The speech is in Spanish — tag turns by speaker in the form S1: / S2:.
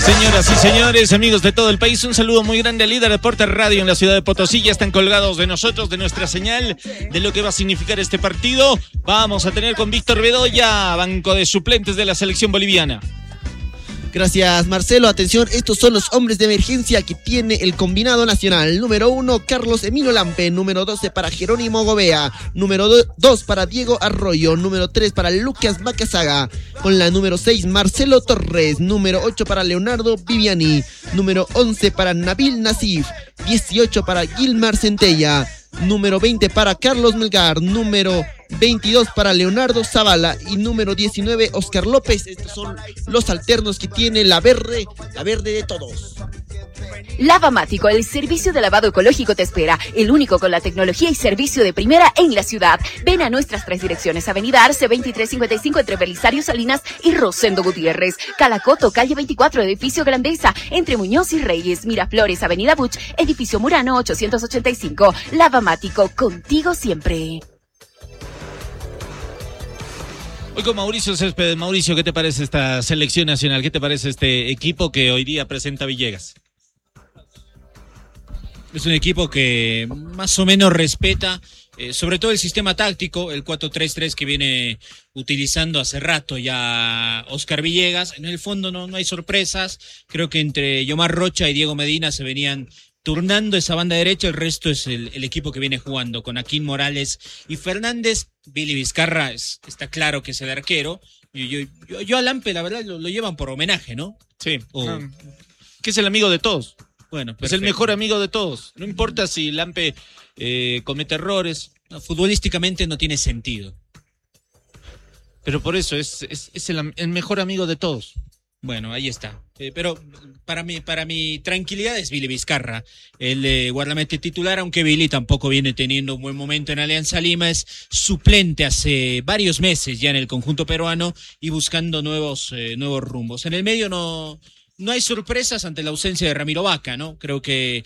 S1: Señoras y señores, amigos de todo el país, un saludo muy grande al Líder Deportes Radio en la ciudad de Potosí. Ya están colgados de nosotros, de nuestra señal, de lo que va a significar este partido. Vamos a tener con Víctor Bedoya, banco de suplentes de la selección boliviana.
S2: Gracias, Marcelo. Atención, estos son los hombres de emergencia que tiene el combinado nacional. Número 1, Carlos Emilio Lampe. Número 12 para Jerónimo Gobea. Número 2 para Diego Arroyo. Número 3 para Lucas Macasaga. Con la número 6, Marcelo Torres. Número 8 para Leonardo Viviani. Número 11 para Nabil Nasif. 18 para Gilmar Centella. Número 20 para Carlos Melgar. Número 22 para Leonardo Zavala y número 19 Oscar López. Estos son los alternos que tiene la verde de todos.
S3: Lavamático, el servicio de lavado ecológico te espera, el único con la tecnología y servicio de primera en la ciudad. Ven a nuestras 3 direcciones: Avenida Arce 2355 entre Belisario Salinas y Rosendo Gutiérrez, Calacoto, calle 24, edificio Grandeza, entre Muñoz y Reyes, Miraflores, Avenida Buch, edificio Murano 885. Lavamático, contigo siempre.
S1: Hoy con Mauricio Céspedes. Mauricio, ¿qué te parece esta selección nacional? ¿Qué te parece este equipo que hoy día presenta Villegas?
S4: Es un equipo que más o menos respeta, sobre todo el sistema táctico, el 4-3-3 que viene utilizando hace rato ya Oscar Villegas. En el fondo no hay sorpresas. Creo que entre Yomar Rocha y Diego Medina se venían turnando esa banda derecha. El resto es el equipo que viene jugando con Aquín Morales y Fernández. Billy Vizcarra está claro que es el arquero. Yo a Lampe, la verdad, lo llevan por homenaje, ¿no?
S1: Sí. Que es el amigo de todos.
S4: Bueno,
S1: perfecto. Es el mejor amigo de todos. No importa si Lampe comete errores.
S4: No, futbolísticamente no tiene sentido.
S1: Pero por eso es el mejor amigo de todos.
S4: Bueno, ahí está. Pero para mi tranquilidad es Billy Vizcarra, el guardameta titular, aunque Billy tampoco viene teniendo un buen momento en Alianza Lima. Es suplente hace varios meses ya en el conjunto peruano y buscando nuevos rumbos. En el medio no hay sorpresas ante la ausencia de Ramiro Vaca, ¿no? Creo que